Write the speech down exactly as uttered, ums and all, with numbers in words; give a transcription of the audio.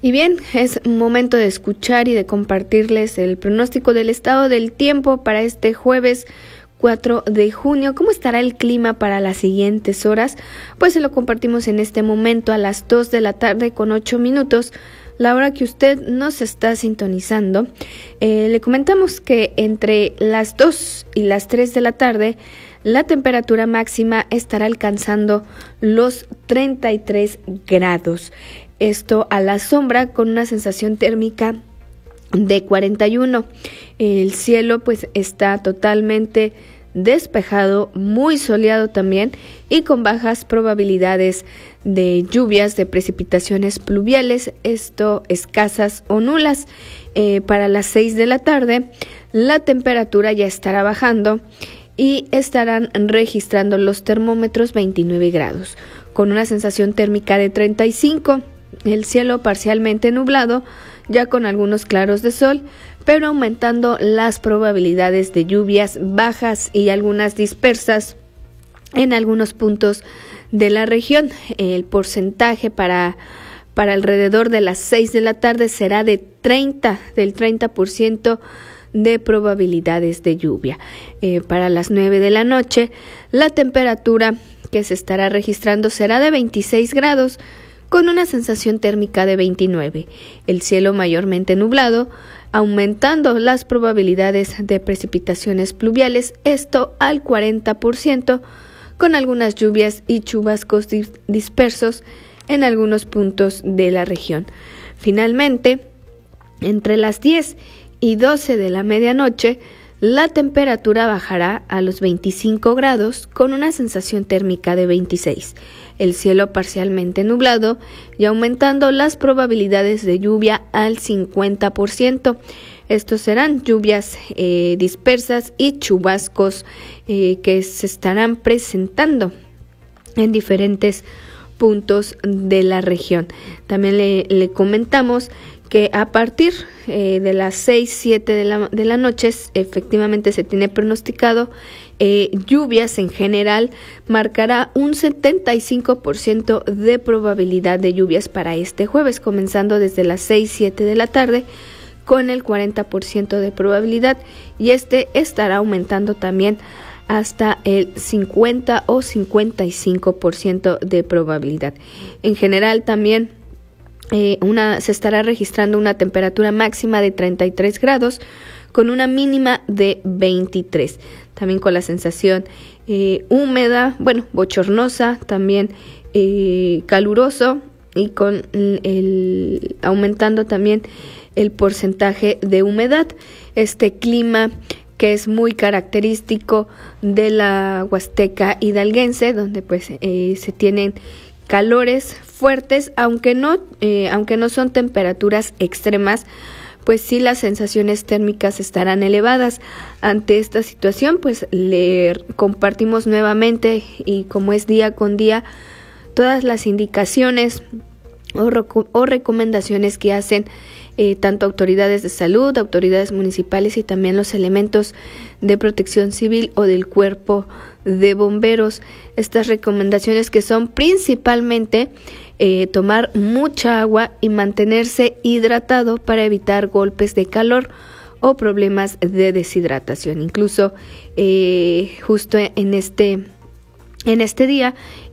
Y bien, es momento de escuchar y de compartirles el pronóstico del estado del tiempo para este jueves cuatro de junio. ¿Cómo estará el clima para las siguientes horas? Pues se lo compartimos en este momento a las dos de la tarde con ocho minutos, la hora que usted nos está sintonizando. Eh, le comentamos que entre las dos y las tres de la tarde la temperatura máxima estará alcanzando los treinta y tres grados. Esto a la sombra con una sensación térmica de cuarenta y uno. El cielo pues está totalmente despejado, muy soleado también y con bajas probabilidades de lluvias, de precipitaciones pluviales, esto escasas o nulas. Eh, para las seis de la tarde la temperatura ya estará bajando y estarán registrando los termómetros veintinueve grados, con una sensación térmica de treinta y cinco. El cielo parcialmente nublado, ya con algunos claros de sol, pero aumentando las probabilidades de lluvias bajas y algunas dispersas en algunos puntos de la región. El porcentaje para, para alrededor de las seis de la tarde será de treinta, del treinta por ciento de probabilidades de lluvia. Eh, para las nueve de la noche, la temperatura que se estará registrando será de veintiséis grados, con una sensación térmica de veintinueve. El cielo mayormente nublado, aumentando las probabilidades de precipitaciones pluviales, esto al cuarenta por ciento, con algunas lluvias y chubascos dispersos en algunos puntos de la región. Finalmente, entre las diez y doce de la medianoche, la temperatura bajará a los veinticinco grados con una sensación térmica de veintiséis. El cielo parcialmente nublado y aumentando las probabilidades de lluvia al cincuenta por ciento. Estos serán lluvias eh, dispersas y chubascos eh, que se estarán presentando en diferentes puntos de la región. También le, le comentamos que a partir eh, de las seis, siete de la, de la noche efectivamente se tiene pronosticado eh, lluvias en general. Marcará un setenta y cinco por ciento de probabilidad de lluvias para este jueves, comenzando desde las seis, siete de la tarde con el cuarenta por ciento de probabilidad, y este estará aumentando también hasta el cincuenta o cincuenta y cinco por ciento de probabilidad. En general también Eh, una, se estará registrando una temperatura máxima de treinta y tres grados con una mínima de veintitrés, también con la sensación eh, húmeda, bueno, bochornosa, también eh, caluroso y con el aumentando también el porcentaje de humedad. Este clima que es muy característico de la Huasteca hidalguense, donde pues eh, se tienen calores fuertes, aunque no, eh, aunque no son temperaturas extremas, pues sí las sensaciones térmicas estarán elevadas. Ante esta situación, pues le compartimos nuevamente, y como es día con día, todas las indicaciones o, reco- o recomendaciones que hacen eh, tanto autoridades de salud, autoridades municipales y también los elementos de protección civil o del cuerpo de bomberos. Estas recomendaciones que son principalmente eh, tomar mucha agua y mantenerse hidratado para evitar golpes de calor o problemas de deshidratación. Incluso eh, justo en este, en este día